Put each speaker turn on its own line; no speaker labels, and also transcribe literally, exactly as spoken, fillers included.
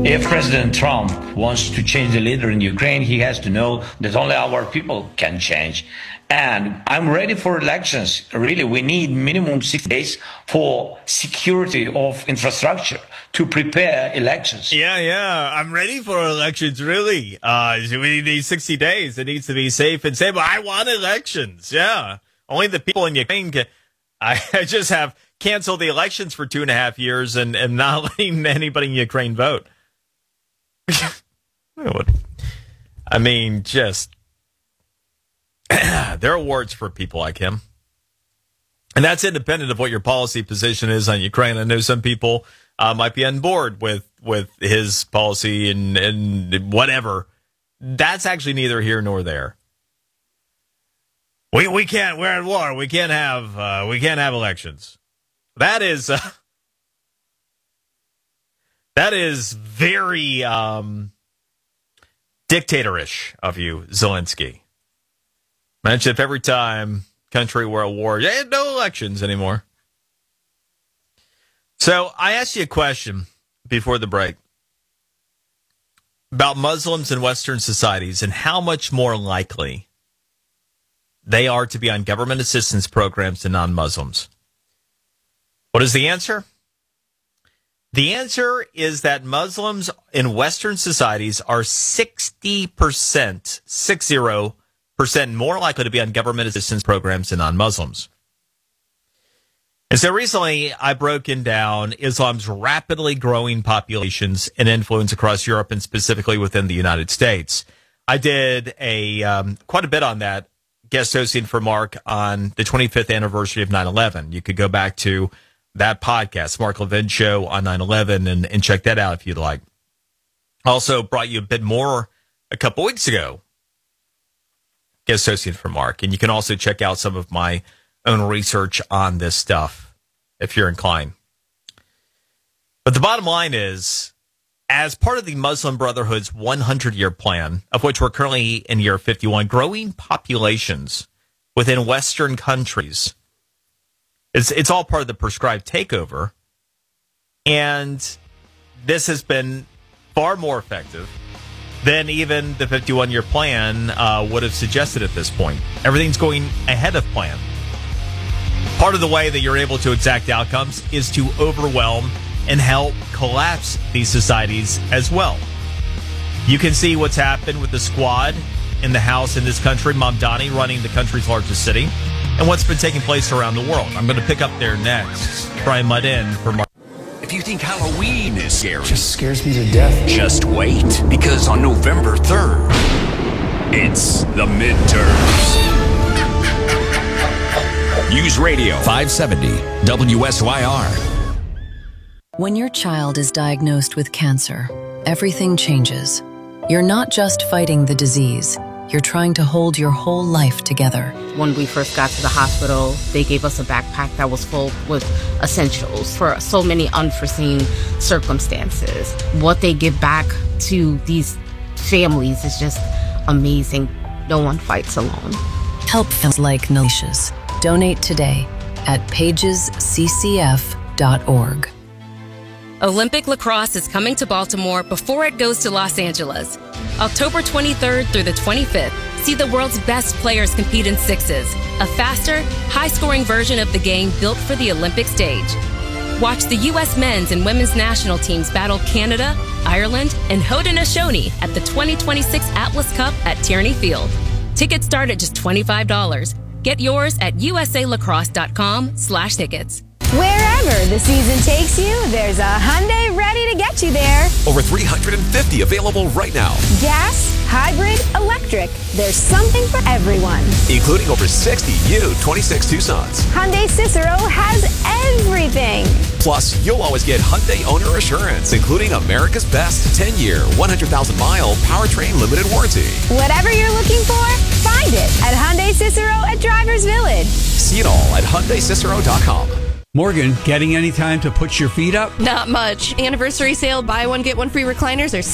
If President Trump wants to change the leader in Ukraine, he has to know that only our people can change. And I'm ready for elections. Really, we need minimum six days for security of infrastructure to prepare elections.
Yeah, yeah. I'm ready for elections, really. Uh, we need sixty days. It needs to be safe and safe. But I want elections. Yeah. Only the people in Ukraine can. I just have canceled the elections for two and a half years and, and not letting anybody in Ukraine vote. I mean, just. There are awards for people like him. And that's independent of what your policy position is on Ukraine. I know some people uh, might be on board with, with his policy and, and whatever. That's actually neither here nor there. We we can't, we're at war. We can't have, uh, we can't have elections. That is, uh, that is very um, dictatorish of you, Zelensky. Imagine if every time country were at war, yeah, no elections anymore. So I asked you a question before the break about Muslims in Western societies and how much more likely they are to be on government assistance programs than non-Muslims. What is the answer? The answer is that Muslims in Western societies are sixty percent, six zero, percent more likely to be on government assistance programs than non-Muslims. And so recently I broken down Islam's rapidly growing populations and influence across Europe and specifically within the United States. I did a um, quite a bit on that, guest hosting for Mark on the twenty-fifth anniversary of nine eleven. You could go back to that podcast, Mark Levin Show on nine eleven, and, and check that out if you'd like. Also brought you a bit more a couple weeks ago, guest hosting for Mark. And you can also check out some of my own research on this stuff if you're inclined. But the bottom line is, as part of the Muslim Brotherhood's hundred-year plan, of which we're currently in year fifty-one, growing populations within Western countries, it's, it's all part of the prescribed takeover. And this has been far more effective than even the fifty-one-year plan uh, would have suggested at this point. Everything's going ahead of plan. Part of the way that you're able to exact outcomes is to overwhelm and help collapse these societies as well. You can see what's happened with the Squad in the House in this country, Mamdani running the country's largest city, and what's been taking place around the world. I'm going to pick up there next. Brian Mudd for Mark.
If you think Halloween is scary,
it just scares me to death.
Just wait, because on November third, it's the midterms. News Radio five seventy W S Y R.
When your child is diagnosed with cancer, everything changes. You're not just fighting the disease. You're trying to hold your whole life together.
When we first got to the hospital, they gave us a backpack that was full with essentials for so many unforeseen circumstances. What they give back to these families is just amazing. No one fights alone.
Help families like Nalicia's. Donate today at pages c c f dot org.
Olympic lacrosse is coming to Baltimore before it goes to Los Angeles. October twenty-third through the twenty-fifth, see the world's best players compete in sixes, a faster, high-scoring version of the game built for the Olympic stage. Watch the U S men's and women's national teams battle Canada, Ireland, and Haudenosaunee at the twenty twenty-six Atlas Cup at Tierney Field. Tickets start at just twenty-five dollars. Get yours at u s a lacrosse dot com slash tickets.
Wherever the season takes you, there's a Hyundai ready to get you there.
Over three hundred fifty available right now.
Gas, hybrid, electric. There's something for everyone.
Including over sixty new twenty-six Tucsons.
Hyundai Cicero has everything.
Plus, you'll always get Hyundai Owner Assurance, including America's best ten-year, one hundred thousand mile powertrain limited warranty.
Whatever you're looking for, find it at Hyundai Cicero at Drivers Village.
See it all at Hyundai Cicero dot com.
Morgan, getting any time to put your feet up?
Not much. Anniversary sale, buy one, get one free recliners are